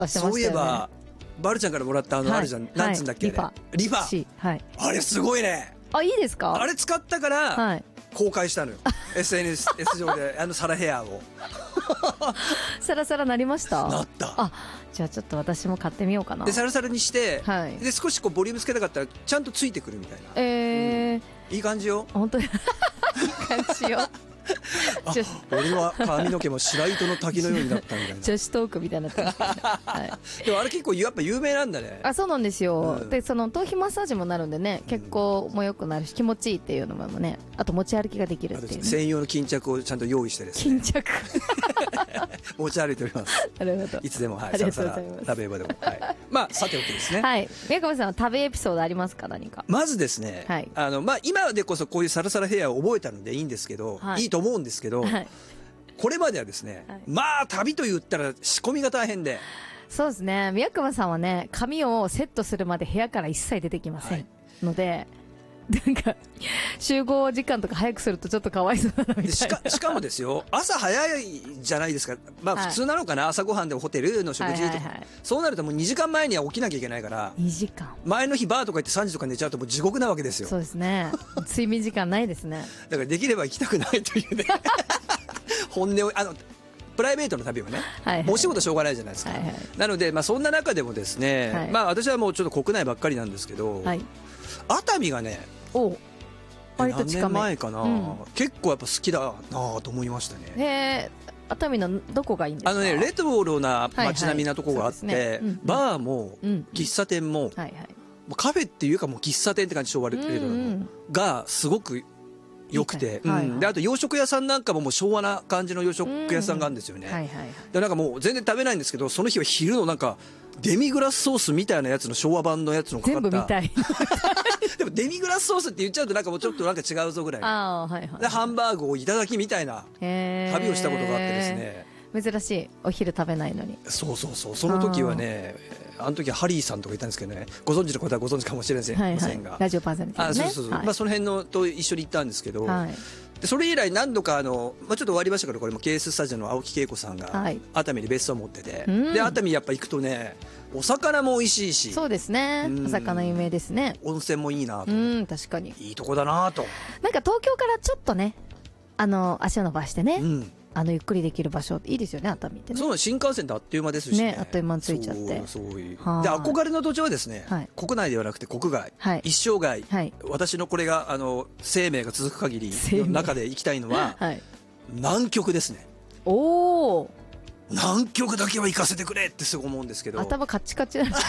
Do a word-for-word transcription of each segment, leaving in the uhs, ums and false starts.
してましたよね。 そういえばバルちゃんからもらったあの、はい、あるじゃん、なんつうんだっけ、 リファリファ、 はい、 あれすごいね。 あ、いいですか。 あれ使ったから、はい、公開したのよエスエヌエス 上であのサラヘアをサラサラなりました。 なった。 あ、じゃあちょっと私も買ってみようかな。 でサラサラにして、 はい、 で少しこうボリュームつけたかったらちゃんとついてくるみたいな。 えーうん、いい感じよ。 本当にいい感じよあ、俺は髪の毛も白糸の滝のようになったみたいな女子トークみたいになってます、ね、はい、 でもあれ結構やっぱ有名なんだね。 あ、そうなんですよ、うん、でその頭皮マッサージもなるんでね、結構も良くなるし気持ちいいっていうのもね、あと持ち歩きができるっていう、ね、 専用の巾着をちゃんと用意してですね、 巾着持ち歩いております。なるほど、いつでも、はい、さらさら食べればでも、はい、まあさておきですね。 はい、宮川さんは食べエピソードありますか、何か。 まずですね、はい、あのまあ今でこそこういうサラサラヘアを覚えたのでいいんですけど、はい、いいと思うんですけど、はい、これまではですね、はい、まあ旅と言ったら仕込みが大変で。 そうですね、宮川さんはね、髪をセットするまで部屋から一切出てきません、はい、のでなんか集合時間とか早くするとちょっとかわいそうだなみたいな。 しか、しかもですよ、朝早いじゃないですか。まあ普通なのかな、はい、朝ごはんでホテルの食事とか、はいはいはい、そうなるともうにじかんまえには起きなきゃいけないから、 にじかん前の日バーとか行ってさんじとか寝ちゃうともう地獄なわけですよ。 そうですね、睡眠時間ないですね。 だからできれば行きたくないというね本音を、あのプライベートの旅はね、はいはい、お仕事しょうがないじゃないですか、はいはい、なので、まあ、そんな中でもですね、はい、まあ、私はもうちょっと国内ばっかりなんですけど、はい、熱海がね、お割と近め、 何年前かな、うん、結構やっぱ好きだなと思いましたね。 へー、熱海のどこがいいんですか。 あのね、レトロな街並みなところがあって、はいはいね、うん、バーも喫茶店も、うん、はいはい、カフェっていうかもう喫茶店って感じ、昭和レトロのがすごくよくて、であと洋食屋さんなんかももう昭和な感じの洋食屋さんがあるんですよね。でなんかもう全然食べないんですけど、その日は昼のなんかデミグラスソースみたいなやつの昭和版のやつのかかった、全部見たいでもデミグラスソースって言っちゃうとなんかもうちょっとなんか違うぞぐらいあ、はいはい、でハンバーグをいただきみたいな旅をしたことがあってですね、 珍しい、お昼食べないのに。 そうそうそう、その時はね、あの時はハリーさんとかいたんですけどね、ご存知の方はご存知かもしれませんが、はいはい、 ラジオパーソナリティですね。 あ、そうそうそう、はい、まあ、その辺のと一緒に行ったんですけど、 はい、 でそれ以来何度かあの、まあ、ちょっと終わりましたけど、これもケーススタジオの青木恵子さんが熱海に別荘を持ってて、はい、で熱海やっぱ行くとね、お魚も美味しいし、 そうですね、お魚有名ですね、 温泉もいいなと、 うん、確かにいいとこだなと。 なんか東京からちょっとね、あの足を伸ばしてね、うん、あのゆっくりできる場所いいですよね、熱海ってね。 そう、新幹線ってあっという間ですし ね, ね、あっという間に着いちゃって、 そうそういうで憧れの土地はですね、はい、国内ではなくて国外、はい、一生涯、はい、私のこれがあの生命が続く限りの中で行きたいのは、はい、南極ですね。 おお、 南極だけは行かせてくれってすごい思うんですけど、 頭カッチカチなんです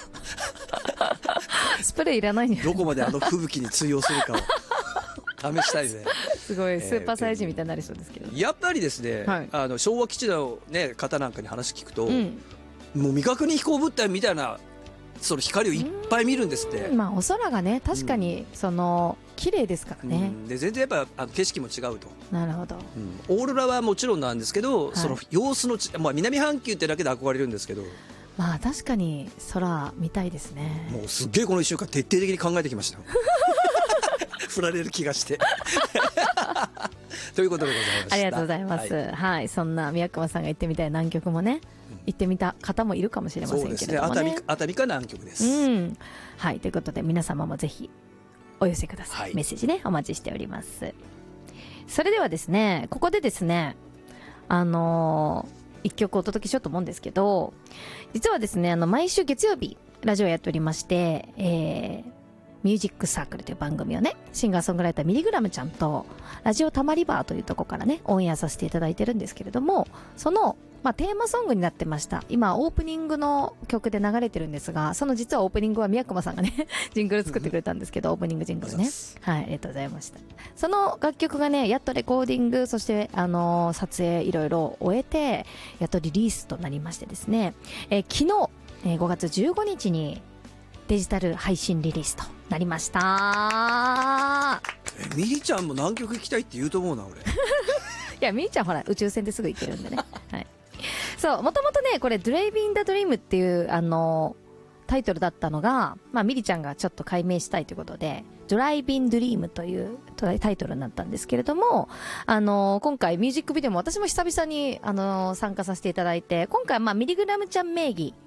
スプレーいらないんじゃない、 どこまであの吹雪に通用するかを試したいねすごいスーパーサイズみたいになりそうですけど、 えー、やっぱりですね、はい、あの昭和基地の、ね、方なんかに話聞くと、うん、もう未確認飛行物体みたいなその光をいっぱい見るんですって。 まあお空がね、確かにその、うん、綺麗ですからね、 うん、で全然やっぱあの景色も違うと。 なるほど、 うん、オーロラはもちろんなんですけど、はい、その様子のち、まあ、南半球ってだけで憧れるんですけど、 まあ確かに空見たいですね。 もうすっげえこのいっしゅうかん徹底的に考えてきました振られる気がしてということでございました。 ありがとうございます、はい、はい、そんな宮川さんが行ってみたい南極もね、うん、行ってみた方もいるかもしれませんけれどもね。そうですね、熱海、 熱海か南極です、 うん、はい、ということで皆様もぜひお寄せください、はい、メッセージねお待ちしております。それではですね、ここでですね、あのー、一曲お届けしようと思うんですけど、実はですね、あの毎週月曜日ラジオやっておりまして、えーミュージックサークルという番組をね、シンガーソングライターミリグラムちゃんとラジオたまりバーというところからねオンエアさせていただいてるんですけれども、その、まあ、テーマソングになってました。今オープニングの曲で流れてるんですが、その実はオープニングは宮熊さんがねジングル作ってくれたんですけどオープニングジングルね、はい、ありがとうございました。その楽曲がね、やっとレコーディング、そしてあのー、撮影いろいろ終えてやっとリリースとなりましてですね、えー、昨日、えー、ごがつじゅうごにちにデジタル配信リリースとなりました。 え、ミリちゃんも南極行きたいって言うと思うな俺いやミリちゃんほら宇宙船ですぐ行けるんでねはい、そう、もともとねこれドレイビン・ダ・ドリームっていうあのタイトルだったのが、まあ、ミリちゃんがちょっと解明したいということで、ドライビンドリームというタイトルになったんですけれども、あのー、今回ミュージックビデオも私も久々に、あのー、参加させていただいて、今回まあミリグラムちゃん名義